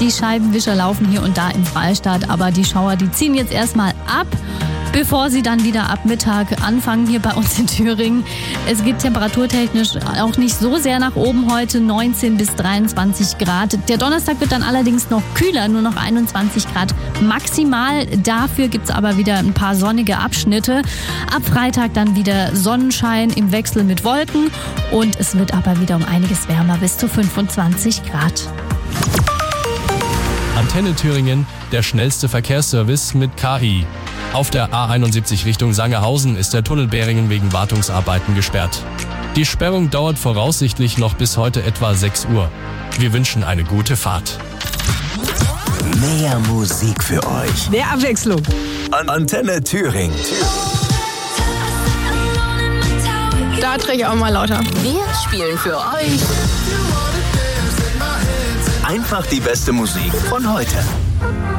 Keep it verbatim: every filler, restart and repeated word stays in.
Die Scheibenwischer laufen hier und da im Freistaat, aber die Schauer, die ziehen jetzt erstmal ab, bevor sie dann wieder ab Mittag anfangen hier bei uns in Thüringen. Es geht temperaturtechnisch auch nicht so sehr nach oben heute, neunzehn bis dreiundzwanzig Grad. Der Donnerstag wird dann allerdings noch kühler, nur noch einundzwanzig Grad maximal. Dafür gibt es aber wieder ein paar sonnige Abschnitte. Ab Freitag dann wieder Sonnenschein im Wechsel mit Wolken und es wird aber wieder um einiges wärmer, bis zu fünfundzwanzig Grad. Antenne Thüringen, der schnellste Verkehrsservice mit K I. Auf der A einundsiebzig Richtung Sangerhausen ist der Tunnel Bäringen wegen Wartungsarbeiten gesperrt. Die Sperrung dauert voraussichtlich noch bis heute etwa sechs Uhr. Wir wünschen eine gute Fahrt. Mehr Musik für euch. Mehr Abwechslung. An Antenne Thüringen. Da drehe ich auch mal lauter. Wir spielen für euch Einfach die beste Musik von heute.